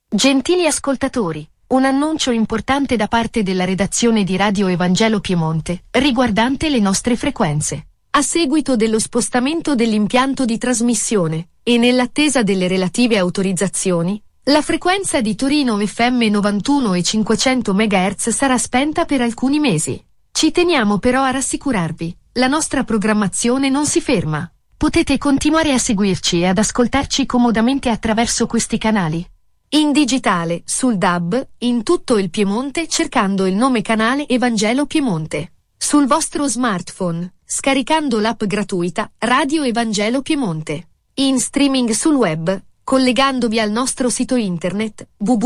Gentili ascoltatori, un annuncio importante da parte della redazione di Radio Evangelo Piemonte, riguardante le nostre frequenze. A seguito dello spostamento dell'impianto di trasmissione, e nell'attesa delle relative autorizzazioni, la frequenza di Torino FM 91 e 500 MHz sarà spenta per alcuni mesi. Ci teniamo però a rassicurarvi, la nostra programmazione non si ferma. Potete continuare a seguirci e ad ascoltarci comodamente attraverso questi canali. In digitale, sul DAB, in tutto il Piemonte cercando il nome canale Evangelo Piemonte. Sul vostro smartphone, scaricando l'app gratuita Radio Evangelo Piemonte. In streaming sul web, collegandovi al nostro sito internet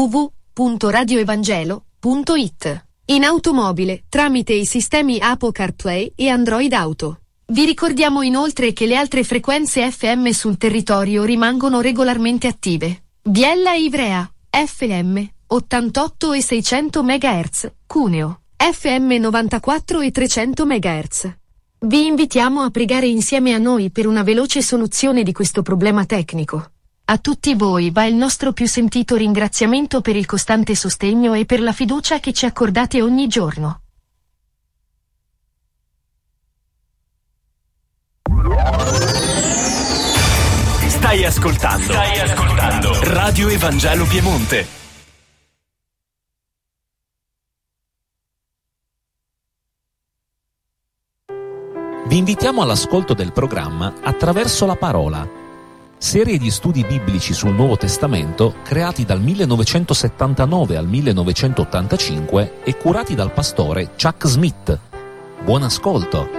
www.radioevangelo.it. In automobile, tramite i sistemi Apple CarPlay e Android Auto. Vi ricordiamo inoltre che le altre frequenze FM sul territorio rimangono regolarmente attive. Biella e Ivrea, FM, 88 e 600 MHz, Cuneo, FM 94 e 300 MHz. Vi invitiamo a pregare insieme a noi per una veloce soluzione di questo problema tecnico. A tutti voi va il nostro più sentito ringraziamento per il costante sostegno e per la fiducia che ci accordate ogni giorno. Stai ascoltando Radio Evangelo Piemonte. Vi invitiamo all'ascolto del programma Attraverso la Parola, serie di studi biblici sul Nuovo Testamento creati dal 1979 al 1985 e curati dal pastore Chuck Smith. Buon ascolto!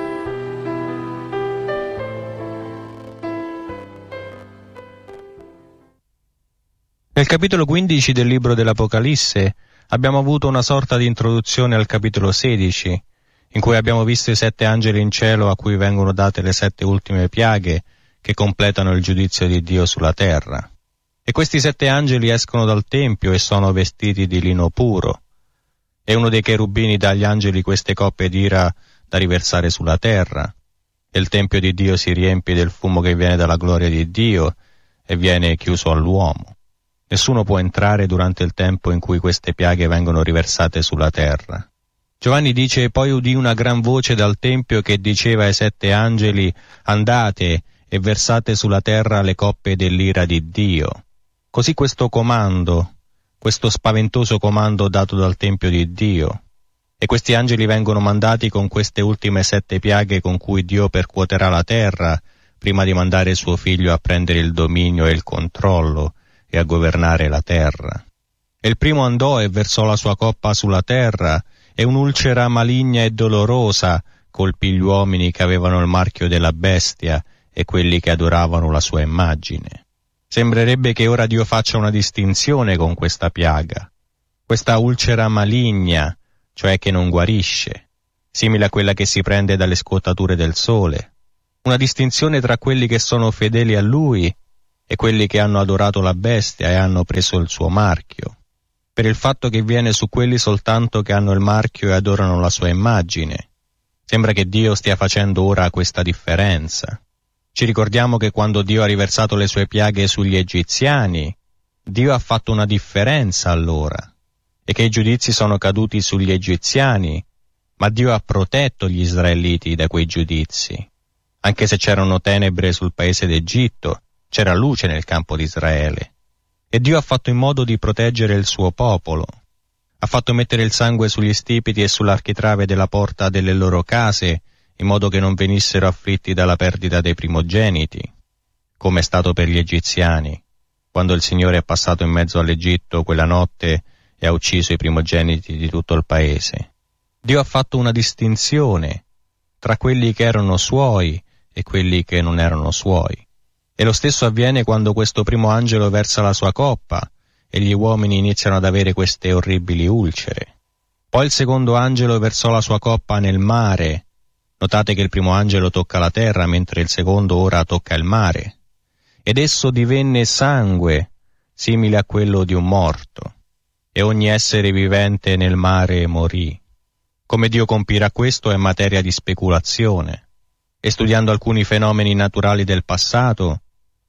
Nel capitolo 15 del libro dell'Apocalisse abbiamo avuto una sorta di introduzione al capitolo 16, in cui abbiamo visto i 7 angeli in cielo a cui vengono date le 7 ultime piaghe che completano il giudizio di Dio sulla terra. E questi 7 angeli escono dal tempio e sono vestiti di lino puro. E uno dei cherubini dà agli angeli queste coppe d'ira da riversare sulla terra. E il tempio di Dio si riempie del fumo che viene dalla gloria di Dio e viene chiuso all'uomo. Nessuno può entrare durante il tempo in cui queste piaghe vengono riversate sulla terra. Giovanni dice: poi udì una gran voce dal tempio che diceva ai 7 angeli: andate e versate sulla terra le coppe dell'ira di Dio. Così questo comando, questo spaventoso comando dato dal tempio di Dio. E questi angeli vengono mandati con queste ultime 7 piaghe con cui Dio percuoterà la terra, prima di mandare suo figlio a prendere il dominio e il controllo e a governare la terra. E il primo andò e versò la sua coppa sulla terra, e un'ulcera maligna e dolorosa colpì gli uomini che avevano il marchio della bestia e quelli che adoravano la sua immagine. Sembrerebbe che ora Dio faccia una distinzione con questa piaga, questa ulcera maligna, cioè che non guarisce, simile a quella che si prende dalle scuotature del sole, una distinzione tra quelli che sono fedeli a Lui e quelli che hanno adorato la bestia e hanno preso il suo marchio, per il fatto che viene su quelli soltanto che hanno il marchio e adorano la sua immagine. Sembra che Dio stia facendo ora questa differenza. Ci ricordiamo che quando Dio ha riversato le sue piaghe sugli egiziani, Dio ha fatto una differenza allora, e che i giudizi sono caduti sugli egiziani, ma Dio ha protetto gli israeliti da quei giudizi. Anche se c'erano tenebre sul paese d'Egitto, c'era luce nel campo di Israele. E Dio ha fatto in modo di proteggere il suo popolo. Ha fatto mettere il sangue sugli stipiti e sull'architrave della porta delle loro case, in modo che non venissero afflitti dalla perdita dei primogeniti, come è stato per gli egiziani, quando il Signore è passato in mezzo all'Egitto quella notte e ha ucciso i primogeniti di tutto il paese. Dio ha fatto una distinzione tra quelli che erano suoi e quelli che non erano suoi. E lo stesso avviene quando questo primo angelo versa la sua coppa e gli uomini iniziano ad avere queste orribili ulcere. Poi il secondo angelo versò la sua coppa nel mare. Notate che il primo angelo tocca la terra, mentre il secondo ora tocca il mare. Ed esso divenne sangue, simile a quello di un morto, e ogni essere vivente nel mare morì. Come Dio compirà questo è materia di speculazione. E studiando alcuni fenomeni naturali del passato,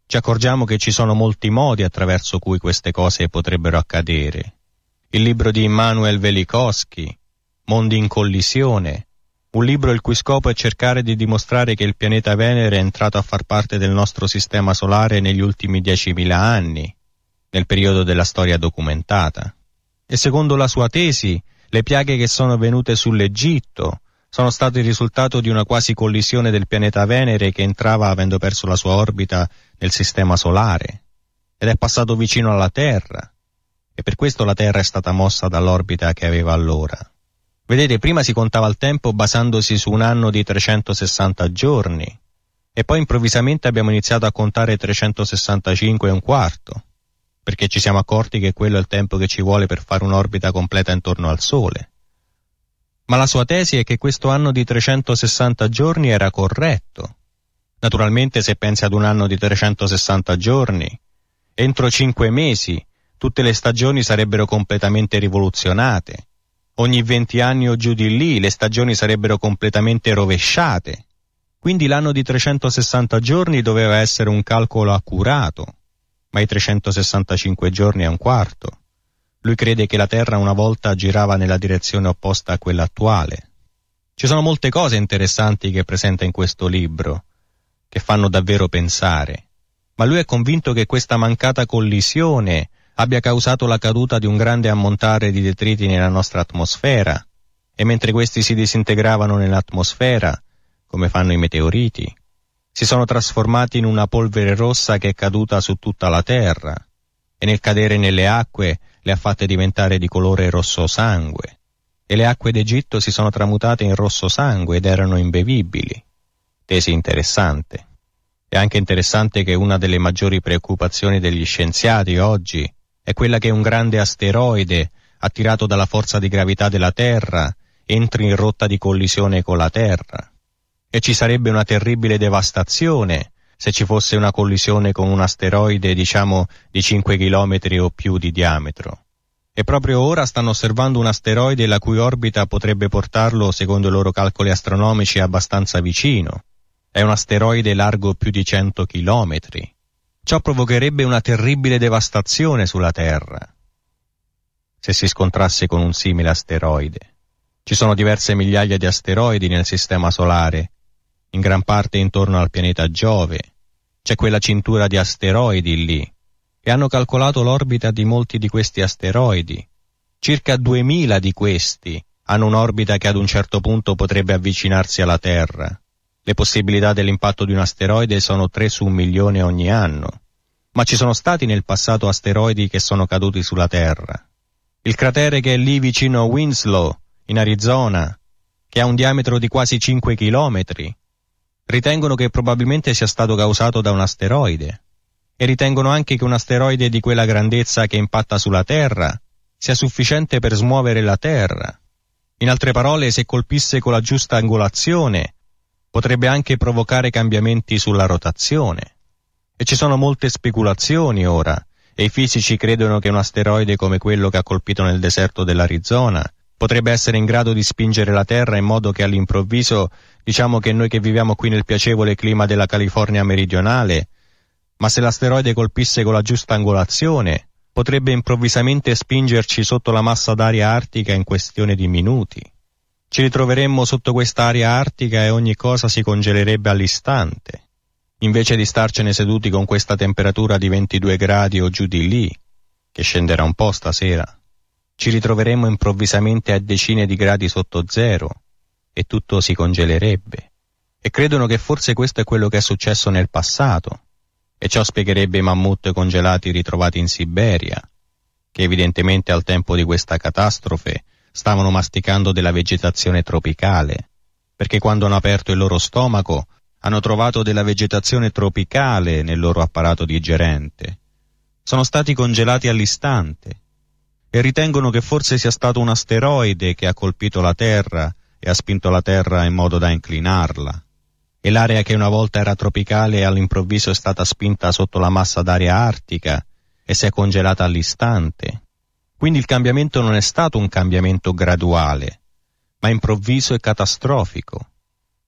ci accorgiamo che ci sono molti modi attraverso cui queste cose potrebbero accadere. Il libro di Immanuel Velikovsky, Mondi in collisione, un libro il cui scopo è cercare di dimostrare che il pianeta Venere è entrato a far parte del nostro sistema solare negli ultimi 10.000 anni, nel periodo della storia documentata. E secondo la sua tesi, le piaghe che sono venute sull'Egitto sono state il risultato di una quasi collisione del pianeta Venere che entrava avendo perso la sua orbita nel sistema solare ed è passato vicino alla Terra, e per questo la Terra è stata mossa dall'orbita che aveva allora. Vedete, prima si contava il tempo basandosi su un anno di 360 giorni e poi improvvisamente abbiamo iniziato a contare 365 e un quarto, perché ci siamo accorti che quello è il tempo che ci vuole per fare un'orbita completa intorno al Sole. Ma la sua tesi è che questo anno di 360 giorni era corretto. Naturalmente, se pensi ad un anno di 360 giorni, entro 5 mesi tutte le stagioni sarebbero completamente rivoluzionate. Ogni 20 anni o giù di lì le stagioni sarebbero completamente rovesciate. Quindi l'anno di 360 giorni doveva essere un calcolo accurato, ma i 365 giorni e un quarto. Lui crede che la Terra una volta girava nella direzione opposta a quella attuale. Ci sono molte cose interessanti che presenta in questo libro, che fanno davvero pensare, ma lui è convinto che questa mancata collisione abbia causato la caduta di un grande ammontare di detriti nella nostra atmosfera, e mentre questi si disintegravano nell'atmosfera, come fanno i meteoriti, si sono trasformati in una polvere rossa che è caduta su tutta la Terra, e nel cadere nelle acque le ha fatte diventare di colore rosso sangue, e le acque d'Egitto si sono tramutate in rosso sangue ed erano imbevibili. Tesi interessante. È anche interessante che una delle maggiori preoccupazioni degli scienziati oggi è quella che un grande asteroide, attirato dalla forza di gravità della Terra, entri in rotta di collisione con la Terra. E ci sarebbe una terribile devastazione se ci fosse una collisione con un asteroide, diciamo, di 5 chilometri o più di diametro. E proprio ora stanno osservando un asteroide la cui orbita potrebbe portarlo, secondo i loro calcoli astronomici, abbastanza vicino. È un asteroide largo più di 100 chilometri. Ciò provocherebbe una terribile devastazione sulla Terra se si scontrasse con un simile asteroide. Ci sono diverse migliaia di asteroidi nel sistema solare, in gran parte intorno al pianeta Giove. C'è quella cintura di asteroidi lì, e hanno calcolato l'orbita di molti di questi asteroidi. Circa 2000 di questi hanno un'orbita che ad un certo punto potrebbe avvicinarsi alla Terra. Le possibilità dell'impatto di un asteroide sono 3 su 1 milione ogni anno, ma ci sono stati nel passato asteroidi che sono caduti sulla Terra. Il cratere che è lì vicino a Winslow, in Arizona, che ha un diametro di quasi 5 chilometri, ritengono che probabilmente sia stato causato da un asteroide, e ritengono anche che un asteroide di quella grandezza che impatta sulla Terra sia sufficiente per smuovere la Terra. In altre parole, se colpisse con la giusta angolazione, potrebbe anche provocare cambiamenti sulla rotazione. E ci sono molte speculazioni ora, e i fisici credono che un asteroide come quello che ha colpito nel deserto dell'Arizona potrebbe essere in grado di spingere la Terra in modo che all'improvviso, diciamo che noi che viviamo qui nel piacevole clima della California meridionale, ma se l'asteroide colpisse con la giusta angolazione, potrebbe improvvisamente spingerci sotto la massa d'aria artica in questione di minuti. Ci ritroveremmo sotto quest'aria artica e ogni cosa si congelerebbe all'istante, invece di starcene seduti con questa temperatura di 22 gradi o giù di lì, che scenderà un po' stasera. Ci ritroveremmo improvvisamente a decine di gradi sotto zero e tutto si congelerebbe. E credono che forse questo è quello che è successo nel passato, e ciò spiegherebbe i mammut congelati ritrovati in Siberia, che evidentemente al tempo di questa catastrofe stavano masticando della vegetazione tropicale, perché quando hanno aperto il loro stomaco hanno trovato della vegetazione tropicale nel loro apparato digerente. Sono stati congelati all'istante e ritengono che forse sia stato un asteroide che ha colpito la Terra e ha spinto la Terra in modo da inclinarla. E l'area che una volta era tropicale all'improvviso è stata spinta sotto la massa d'aria artica e si è congelata all'istante. Quindi il cambiamento non è stato un cambiamento graduale, ma improvviso e catastrofico.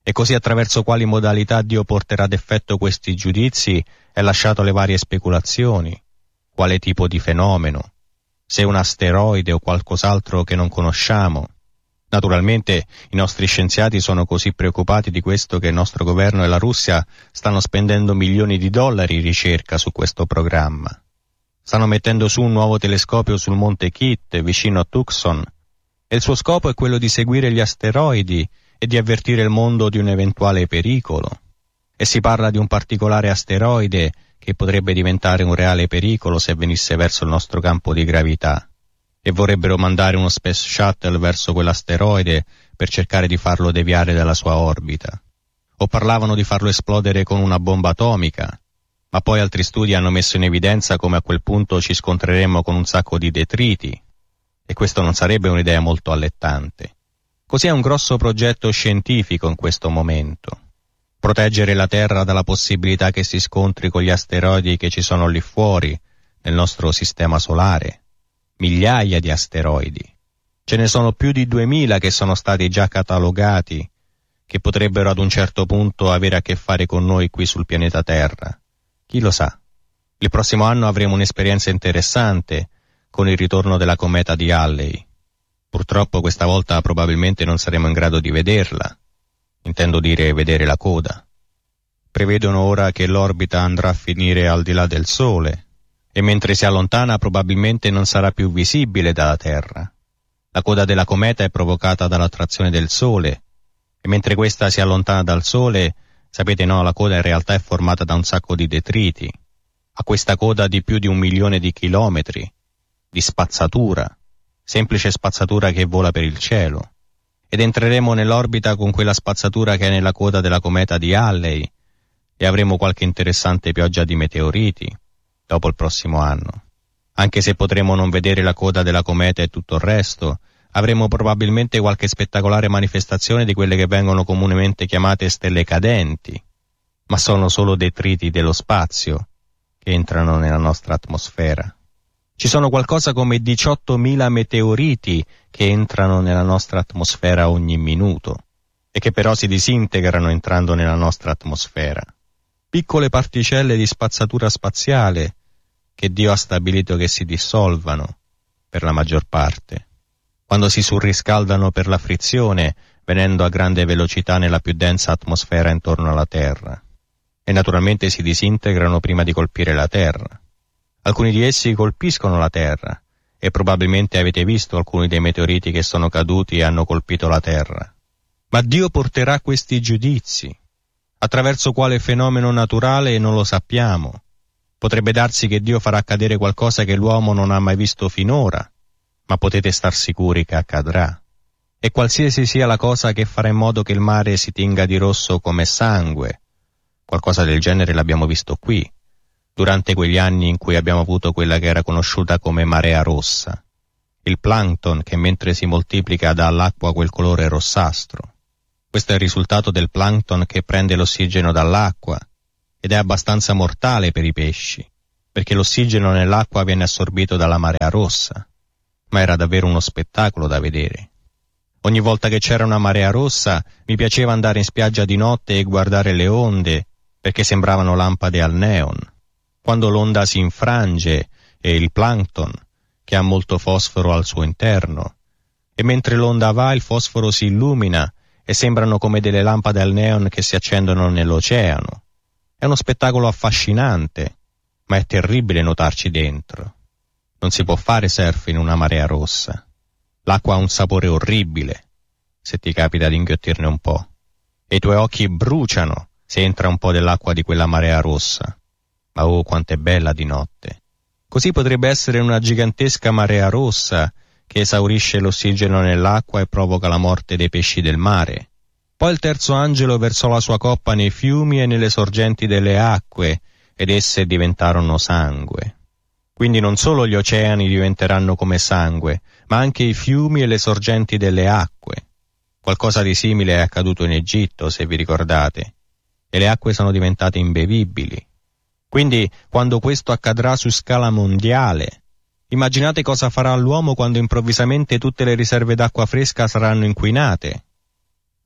e così attraverso quali modalità Dio porterà ad effetto questi giudizi è lasciato le varie speculazioni, quale tipo di fenomeno, se un asteroide o qualcos'altro che non conosciamo. Naturalmente i nostri scienziati sono così preoccupati di questo che il nostro governo e la Russia stanno spendendo milioni di dollari in ricerca su questo programma. Stanno mettendo su un nuovo telescopio sul monte Kit, vicino a Tucson, e il suo scopo è quello di seguire gli asteroidi e di avvertire il mondo di un eventuale pericolo. E si parla di un particolare asteroide che potrebbe diventare un reale pericolo se venisse verso il nostro campo di gravità, e vorrebbero mandare uno Space Shuttle verso quell'asteroide per cercare di farlo deviare dalla sua orbita. O parlavano di farlo esplodere con una bomba atomica, ma poi altri studi hanno messo in evidenza come a quel punto ci scontreremmo con un sacco di detriti, e questo non sarebbe un'idea molto allettante. Così è un grosso progetto scientifico in questo momento. Proteggere la Terra dalla possibilità che si scontri con gli asteroidi che ci sono lì fuori, nel nostro sistema solare. Migliaia di asteroidi. Ce ne sono più di 2000 che sono stati già catalogati, che potrebbero ad un certo punto avere a che fare con noi qui sul pianeta Terra. Chi lo sa? Il prossimo anno avremo un'esperienza interessante con il ritorno della cometa di Halley. Purtroppo questa volta probabilmente non saremo in grado di vederla. Intendo dire vedere la coda. Prevedono ora che l'orbita andrà a finire al di là del Sole, e mentre si allontana probabilmente non sarà più visibile dalla Terra. La coda della cometa è provocata dall'attrazione del Sole, e mentre questa si allontana dal Sole, sapete no, la coda in realtà è formata da un sacco di detriti. Ha questa coda di più di 1 milione di chilometri, di spazzatura, semplice spazzatura che vola per il cielo. Ed entreremo nell'orbita con quella spazzatura che è nella coda della cometa di Halley, e avremo qualche interessante pioggia di meteoriti dopo il prossimo anno. Anche se potremo non vedere la coda della cometa e tutto il resto, avremo probabilmente qualche spettacolare manifestazione di quelle che vengono comunemente chiamate stelle cadenti, ma sono solo detriti dello spazio che entrano nella nostra atmosfera. Ci sono qualcosa come 18.000 meteoriti che entrano nella nostra atmosfera ogni minuto e che però si disintegrano entrando nella nostra atmosfera. Piccole particelle di spazzatura spaziale che Dio ha stabilito che si dissolvano per la maggior parte, quando si surriscaldano per la frizione, venendo a grande velocità nella più densa atmosfera intorno alla Terra, e naturalmente si disintegrano prima di colpire la Terra. Alcuni di essi colpiscono la Terra, e probabilmente avete visto alcuni dei meteoriti che sono caduti e hanno colpito la Terra. Ma Dio porterà questi giudizi. Attraverso quale fenomeno naturale non lo sappiamo. Potrebbe darsi che Dio farà accadere qualcosa che l'uomo non ha mai visto finora, ma potete star sicuri che accadrà. E qualsiasi sia la cosa che farà in modo che il mare si tinga di rosso come sangue, qualcosa del genere l'abbiamo visto qui, durante quegli anni in cui abbiamo avuto quella che era conosciuta come marea rossa, il plankton che mentre si moltiplica dà all'acqua quel colore rossastro. Questo è il risultato del plankton che prende l'ossigeno dall'acqua ed è abbastanza mortale per i pesci, perché l'ossigeno nell'acqua viene assorbito dalla marea rossa. Ma era davvero uno spettacolo da vedere. Ogni volta che c'era una marea rossa mi piaceva andare in spiaggia di notte e guardare le onde, perché sembravano lampade al neon. Quando l'onda si infrange e il plankton, che ha molto fosforo al suo interno, e mentre l'onda va il fosforo si illumina e sembrano come delle lampade al neon che si accendono nell'oceano. È uno spettacolo affascinante, ma è terribile nuotarci dentro. Non si può fare surf in una marea rossa. L'acqua ha un sapore orribile, se ti capita di inghiottirne un po', e i tuoi occhi bruciano se entra un po' dell'acqua di quella marea rossa. Ma oh, quanto è bella di notte. Così potrebbe essere una gigantesca marea rossa che esaurisce l'ossigeno nell'acqua e provoca la morte dei pesci del mare. Poi il terzo angelo versò la sua coppa nei fiumi e nelle sorgenti delle acque, ed esse diventarono sangue. Quindi non solo gli oceani diventeranno come sangue, ma anche i fiumi e le sorgenti delle acque. Qualcosa di simile è accaduto in Egitto, se vi ricordate, e le acque sono diventate imbevibili. Quindi, quando questo accadrà su scala mondiale, immaginate cosa farà l'uomo quando improvvisamente tutte le riserve d'acqua fresca saranno inquinate.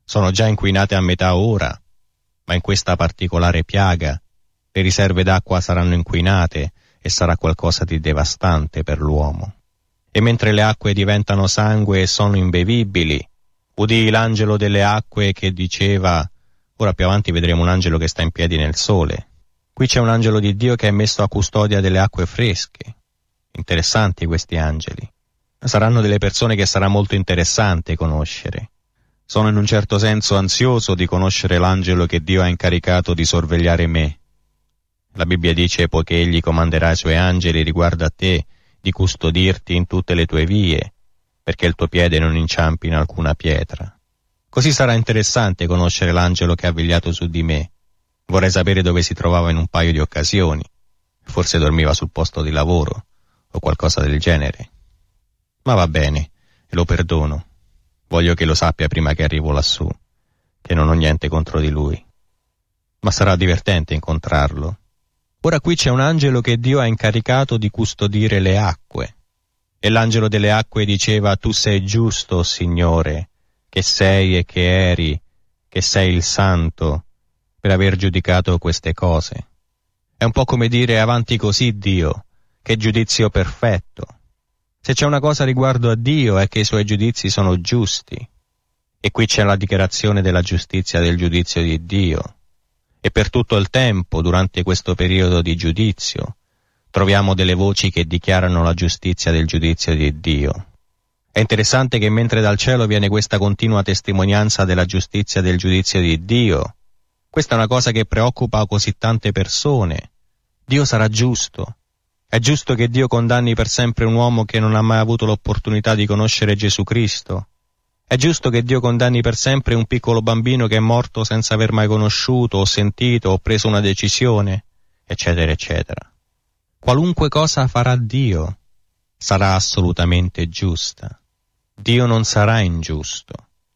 Sono già inquinate a metà ora, ma in questa particolare piaga le riserve d'acqua saranno inquinate e sarà qualcosa di devastante per l'uomo. E mentre le acque diventano sangue e sono imbevibili, udii l'angelo delle acque che diceva, ora più avanti vedremo un angelo che sta in piedi nel sole. Qui c'è un angelo di Dio che è messo a custodia delle acque fresche. Interessanti questi angeli. Saranno delle persone che sarà molto interessante conoscere. Sono in un certo senso ansioso di conoscere l'angelo che Dio ha incaricato di sorvegliare me. La Bibbia dice, poiché egli comanderà i suoi angeli riguardo a te, di custodirti in tutte le tue vie, perché il tuo piede non inciampi in alcuna pietra. Così sarà interessante conoscere l'angelo che ha vegliato su di me. Vorrei sapere dove si trovava in un paio di occasioni. Forse dormiva sul posto di lavoro, o qualcosa del genere. Ma va bene, e lo perdono. Voglio che lo sappia prima che arrivo lassù, che non ho niente contro di lui. Ma sarà divertente incontrarlo. Ora qui c'è un angelo che Dio ha incaricato di custodire le acque. E l'angelo delle acque diceva, tu sei giusto, Signore, che sei e che eri, che sei il Santo, per aver giudicato queste cose. È un po' come dire, avanti così, Dio, che giudizio perfetto. Se c'è una cosa riguardo a Dio è che i suoi giudizi sono giusti. E qui c'è la dichiarazione della giustizia del giudizio di Dio. E per tutto il tempo, durante questo periodo di giudizio, troviamo delle voci che dichiarano la giustizia del giudizio di Dio. È interessante che mentre dal cielo viene questa continua testimonianza della giustizia del giudizio di Dio, questa è una cosa che preoccupa così tante persone. Dio sarà giusto. È giusto che Dio condanni per sempre un uomo che non ha mai avuto l'opportunità di conoscere Gesù Cristo. È giusto che Dio condanni per sempre un piccolo bambino che è morto senza aver mai conosciuto o sentito o preso una decisione, eccetera, eccetera. Qualunque cosa farà Dio sarà assolutamente giusta. Dio non sarà ingiusto.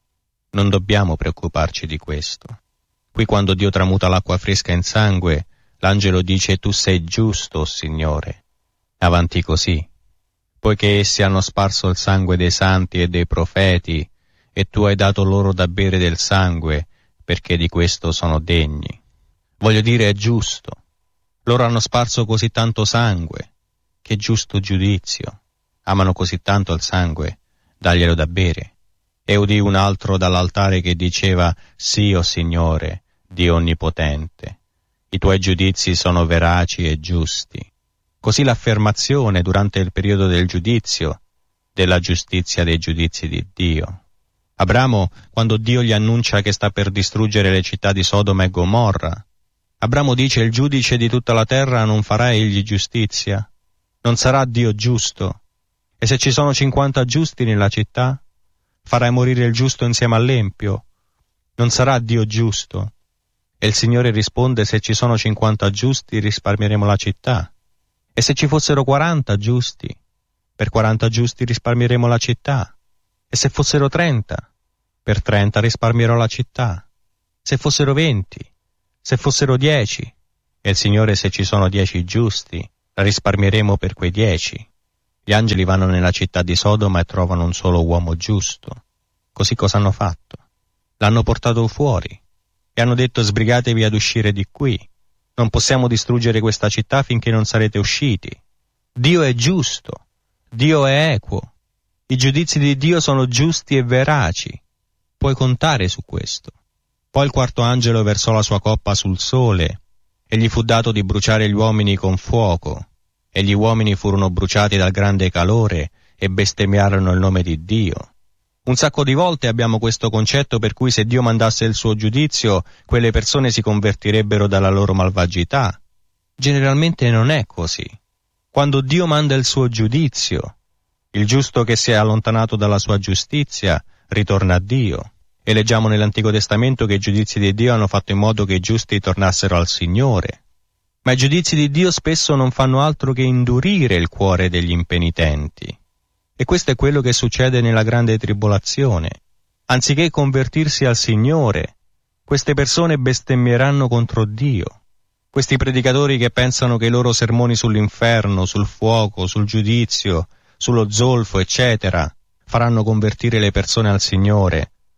Non dobbiamo preoccuparci di questo. Qui quando Dio tramuta l'acqua fresca in sangue, l'angelo dice tu sei giusto, Signore. Avanti così. Poiché essi hanno sparso il sangue dei santi e dei profeti, e tu hai dato loro da bere del sangue, perché di questo sono degni. Voglio dire, è giusto. Loro hanno sparso così tanto sangue. Che giusto giudizio. Amano così tanto il sangue, daglielo da bere. E udì un altro dall'altare che diceva, sì, o Signore, Dio onnipotente, i tuoi giudizi sono veraci e giusti. Così l'affermazione durante il periodo del giudizio, della giustizia dei giudizi di Dio. Abramo, quando Dio gli annuncia che sta per distruggere le città di Sodoma e Gomorra, Abramo dice, il giudice di tutta la terra non farà egli giustizia? Non sarà Dio giusto? E se ci sono 50 giusti nella città, farai morire il giusto insieme all'empio? Non sarà Dio giusto? E il Signore risponde, se ci sono 50 giusti risparmieremo la città. E se ci fossero 40 giusti, per 40 giusti risparmieremo la città. E se fossero 30, per 30 risparmierò la città. Se fossero 20, se fossero 10, e il Signore, se ci sono 10 giusti, la risparmieremo per quei 10. Gli angeli vanno nella città di Sodoma e trovano un solo uomo giusto. Così cosa hanno fatto? L'hanno portato fuori e hanno detto, sbrigatevi ad uscire di qui. Non possiamo distruggere questa città finché non sarete usciti. Dio è giusto, Dio è equo. I giudizi di Dio sono giusti e veraci. Puoi contare su questo. Poi il quarto angelo versò la sua coppa sul sole e gli fu dato di bruciare gli uomini con fuoco. E gli uomini furono bruciati dal grande calore e bestemmiarono il nome di Dio. Un sacco di volte abbiamo questo concetto per cui se Dio mandasse il suo giudizio, quelle persone si convertirebbero dalla loro malvagità. Generalmente non è così. Quando Dio manda il suo giudizio, il giusto che si è allontanato dalla sua giustizia ritorna a Dio. E leggiamo nell'Antico Testamento che i giudizi di Dio hanno fatto in modo che i giusti tornassero al Signore. Ma i giudizi di Dio spesso non fanno altro che indurire il cuore degli impenitenti. E questo è quello che succede nella grande tribolazione. Anziché convertirsi al Signore, queste persone bestemmieranno contro Dio. Questi predicatori che pensano che i loro sermoni sull'inferno, sul fuoco, sul giudizio, sullo zolfo, eccetera, faranno convertire le persone al Signore,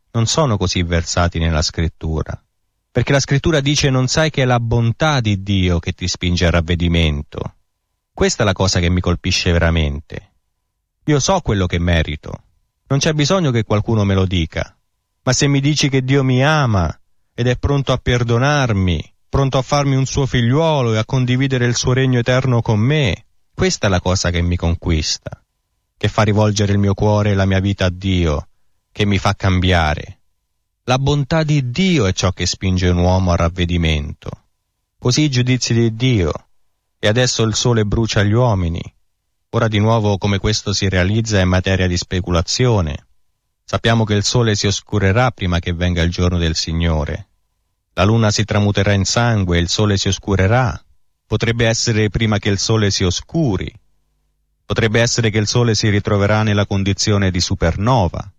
non sono così versati nella Scrittura, perché la Scrittura dice: non sai che è la bontà di Dio che ti spinge al ravvedimento. Questa è la cosa che mi colpisce veramente. Io so quello che merito, non c'è bisogno che qualcuno me lo dica, ma se mi dici che Dio mi ama ed è pronto a perdonarmi, pronto a farmi un suo figliuolo e a condividere il suo regno eterno con me, questa è la cosa che mi conquista, che fa rivolgere il mio cuore e la mia vita a Dio, che mi fa cambiare. La bontà di Dio è ciò che spinge un uomo al ravvedimento. Così i giudizi di Dio. E adesso il sole brucia gli uomini. Ora di nuovo come questo si realizza è materia di speculazione. Sappiamo che il sole si oscurerà prima che venga il giorno del Signore. La luna si tramuterà in sangue e il sole si oscurerà. Potrebbe essere prima che il sole si oscuri. Potrebbe essere che il sole si ritroverà nella condizione di supernova.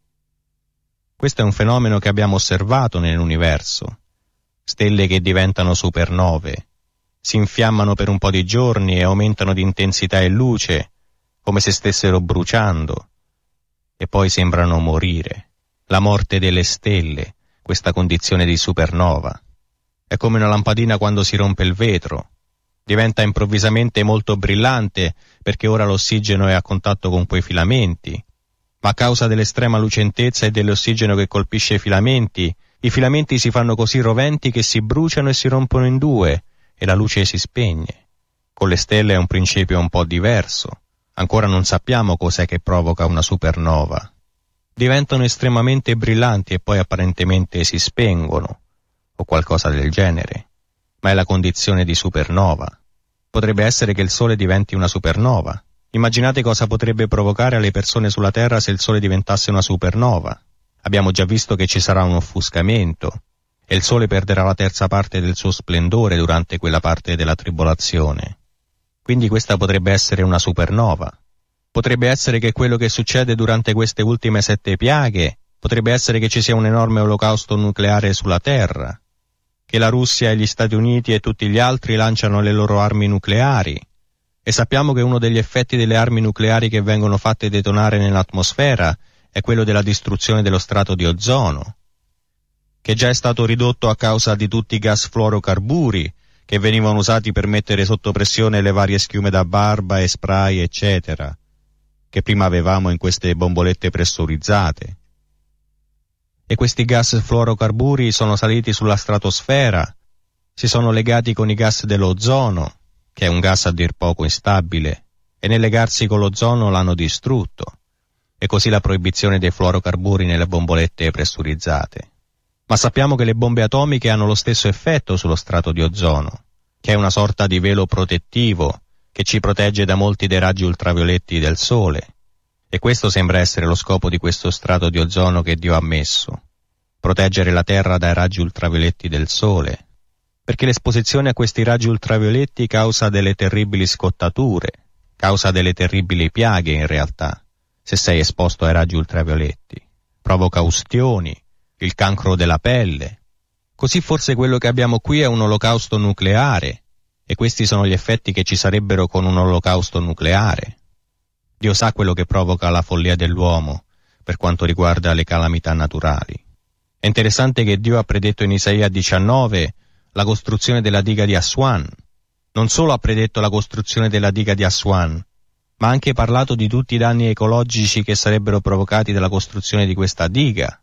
Questo è un fenomeno che abbiamo osservato nell'universo. Stelle che diventano supernove. Si infiammano per un po' di giorni e aumentano di intensità e luce, come se stessero bruciando, e poi sembrano morire. La morte delle stelle, questa condizione di supernova. È come una lampadina quando si rompe il vetro. Diventa improvvisamente molto brillante perché ora l'ossigeno è a contatto con quei filamenti, ma a causa dell'estrema lucentezza e dell'ossigeno che colpisce i filamenti si fanno così roventi che si bruciano e si rompono in due, e la luce si spegne. Con le stelle è un principio un po' diverso. Ancora non sappiamo cos'è che provoca una supernova. Diventano estremamente brillanti e poi apparentemente si spengono, o qualcosa del genere. Ma è la condizione di supernova. Potrebbe essere che il Sole diventi una supernova. Immaginate cosa potrebbe provocare alle persone sulla Terra se il Sole diventasse una supernova. Abbiamo già visto che ci sarà un offuscamento, e il Sole perderà la terza parte del suo splendore durante quella parte della tribolazione. Quindi questa potrebbe essere una supernova. Potrebbe essere che quello che succede durante queste ultime 7 piaghe, potrebbe essere che ci sia un enorme olocausto nucleare sulla Terra, che la Russia e gli Stati Uniti e tutti gli altri lanciano le loro armi nucleari, e sappiamo che uno degli effetti delle armi nucleari che vengono fatte detonare nell'atmosfera è quello della distruzione dello strato di ozono, che già è stato ridotto a causa di tutti i gas fluorocarburi che venivano usati per mettere sotto pressione le varie schiume da barba e spray, eccetera, che prima avevamo in queste bombolette pressurizzate. E questi gas fluorocarburi sono saliti sulla stratosfera, si sono legati con i gas dell'ozono, che è un gas a dir poco instabile, e nel legarsi con l'ozono l'hanno distrutto, e così la proibizione dei fluorocarburi nelle bombolette pressurizzate. Ma sappiamo che le bombe atomiche hanno lo stesso effetto sullo strato di ozono, che è una sorta di velo protettivo che ci protegge da molti dei raggi ultravioletti del Sole. E questo sembra essere lo scopo di questo strato di ozono che Dio ha messo: proteggere la Terra dai raggi ultravioletti del Sole, perché l'esposizione a questi raggi ultravioletti causa delle terribili scottature, causa delle terribili piaghe in realtà, se sei esposto ai raggi ultravioletti. Provoca ustioni, il cancro della pelle. Così forse quello che abbiamo qui è un olocausto nucleare, e questi sono gli effetti che ci sarebbero con un olocausto nucleare. Dio sa quello che provoca la follia dell'uomo per quanto riguarda le calamità naturali. È interessante che Dio ha predetto in Isaia 19 la costruzione della diga di Aswan. Non solo ha predetto la costruzione della diga di Aswan, ma ha anche parlato di tutti i danni ecologici che sarebbero provocati dalla costruzione di questa diga.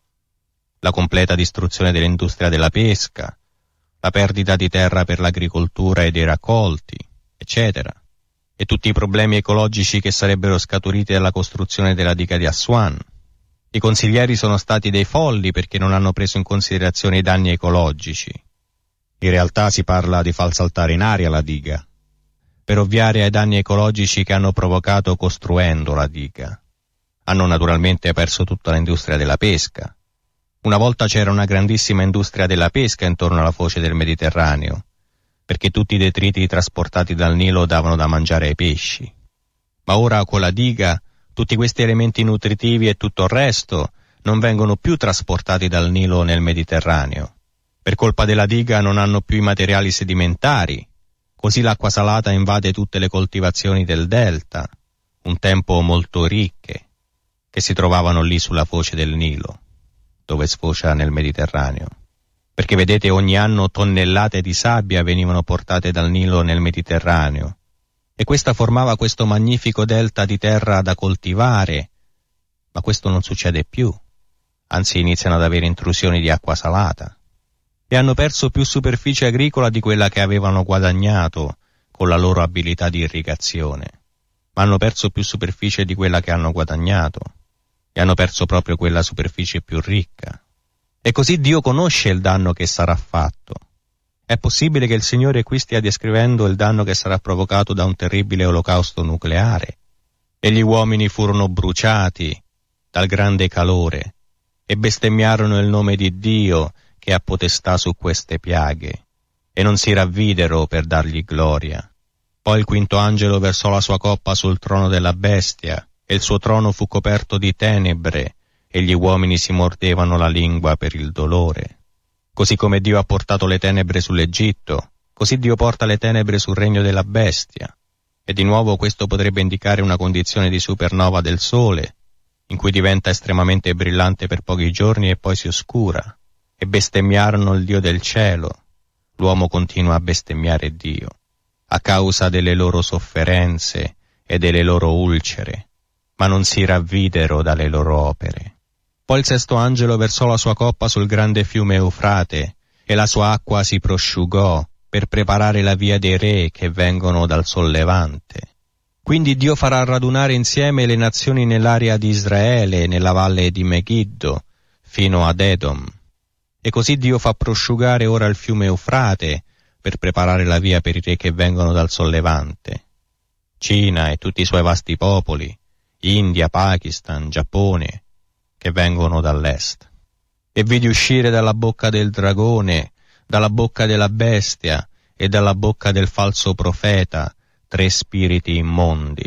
La completa distruzione dell'industria della pesca, la perdita di terra per l'agricoltura e dei raccolti, eccetera, e tutti i problemi ecologici che sarebbero scaturiti dalla costruzione della diga di Aswan. I consiglieri sono stati dei folli perché non hanno preso in considerazione i danni ecologici. In realtà si parla di far saltare in aria la diga, per ovviare ai danni ecologici che hanno provocato costruendo la diga. Hanno naturalmente perso tutta l'industria della pesca. Una volta c'era una grandissima industria della pesca intorno alla foce del Mediterraneo, perché tutti i detriti trasportati dal Nilo davano da mangiare ai pesci. Ma ora con la diga tutti questi elementi nutritivi e tutto il resto non vengono più trasportati dal Nilo nel Mediterraneo. Per colpa della diga non hanno più i materiali sedimentari, così l'acqua salata invade tutte le coltivazioni del delta, un tempo molto ricche, che si trovavano lì sulla foce del Nilo. dove sfocia nel Mediterraneo. Perché vedete, ogni anno tonnellate di sabbia venivano portate dal Nilo nel Mediterraneo, e questa formava questo magnifico delta di terra da coltivare, ma questo non succede più, anzi iniziano ad avere intrusioni di acqua salata, e hanno perso più superficie agricola di quella che avevano guadagnato con la loro abilità di irrigazione, ma hanno perso più superficie di quella che hanno guadagnato, e hanno perso proprio quella superficie più ricca. E così Dio conosce il danno che sarà fatto. È possibile che il Signore qui stia descrivendo il danno che sarà provocato da un terribile olocausto nucleare. E gli uomini furono bruciati dal grande calore e bestemmiarono il nome di Dio che ha potestà su queste piaghe, e non si ravvidero per dargli gloria. Poi il quinto angelo versò la sua coppa sul trono della bestia, e il suo trono fu coperto di tenebre, e gli uomini si mordevano la lingua per il dolore. Così come Dio ha portato le tenebre sull'Egitto, così Dio porta le tenebre sul regno della bestia. E di nuovo questo potrebbe indicare una condizione di supernova del Sole, in cui diventa estremamente brillante per pochi giorni e poi si oscura. E bestemmiarono il Dio del cielo. L'uomo continua a bestemmiare Dio, a causa delle loro sofferenze e delle loro ulcere, ma non si ravvidero dalle loro opere. Poi il sesto angelo versò la sua coppa sul grande fiume Eufrate, e la sua acqua si prosciugò per preparare la via dei re che vengono dal sollevante. Quindi Dio farà radunare insieme le nazioni nell'area di Israele, nella valle di Megiddo, fino ad Edom. E così Dio fa prosciugare ora il fiume Eufrate per preparare la via per i re che vengono dal sollevante. Cina e tutti i suoi vasti popoli, India, Pakistan, Giappone, che vengono dall'est. E vidi uscire dalla bocca del dragone, dalla bocca della bestia e dalla bocca del falso profeta 3 spiriti immondi,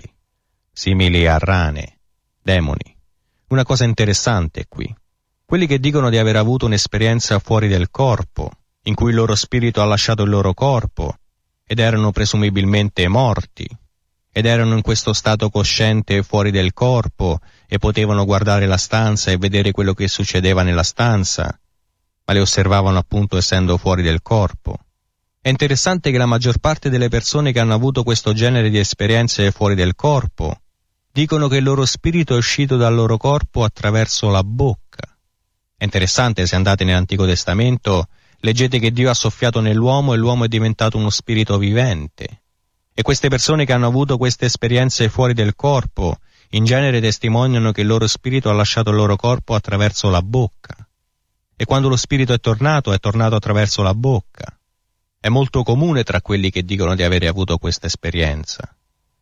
simili a rane, demoni. Una cosa interessante qui. Quelli che dicono di aver avuto un'esperienza fuori del corpo, in cui il loro spirito ha lasciato il loro corpo, ed erano presumibilmente morti, ed erano in questo stato cosciente fuori del corpo, e potevano guardare la stanza e vedere quello che succedeva nella stanza, ma le osservavano appunto essendo fuori del corpo. È interessante che la maggior parte delle persone che hanno avuto questo genere di esperienze fuori del corpo dicono che il loro spirito è uscito dal loro corpo attraverso la bocca. È interessante, se andate nell'Antico Testamento, leggete che Dio ha soffiato nell'uomo e l'uomo è diventato uno spirito vivente. E queste persone che hanno avuto queste esperienze fuori del corpo in genere testimoniano che il loro spirito ha lasciato il loro corpo attraverso la bocca. E quando lo spirito è tornato attraverso la bocca. È molto comune tra quelli che dicono di avere avuto questa esperienza,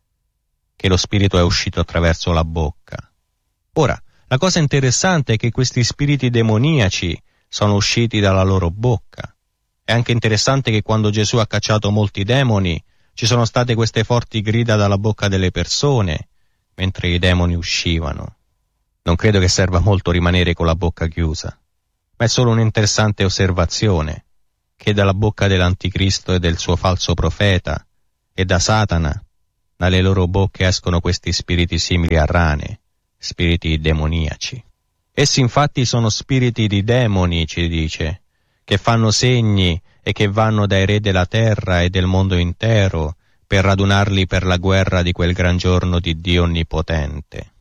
che lo spirito è uscito attraverso la bocca. Ora, la cosa interessante è che questi spiriti demoniaci sono usciti dalla loro bocca. È anche interessante che quando Gesù ha cacciato molti demoni, ci sono state queste forti grida dalla bocca delle persone, mentre i demoni uscivano. Non credo che serva molto rimanere con la bocca chiusa, ma è solo un'interessante osservazione, che dalla bocca dell'Anticristo e del suo falso profeta, e da Satana, dalle loro bocche escono questi spiriti simili a rane, spiriti demoniaci. Essi infatti sono spiriti di demoni, ci dice, che fanno segni e che vanno dai re della terra e del mondo intero per radunarli per la guerra di quel gran giorno di Dio Onnipotente.